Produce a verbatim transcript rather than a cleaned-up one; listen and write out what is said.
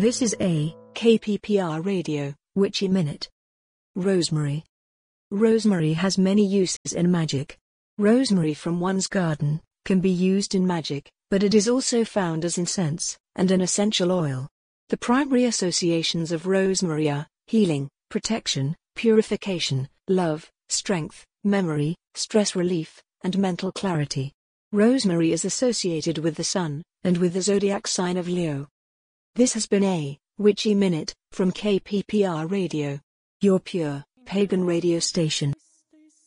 This is a K P P R Radio Witchy Minute. Rosemary. Rosemary has many uses in magic. Rosemary from one's garden can be used in magic, but it is also found as incense and an essential oil. The primary associations of rosemary are healing, protection, purification, love, strength, memory, stress relief, and mental clarity. Rosemary is associated with the sun and with the zodiac sign of Leo. This has been a Witchy Minute from K P P R Radio, your pure pagan radio station.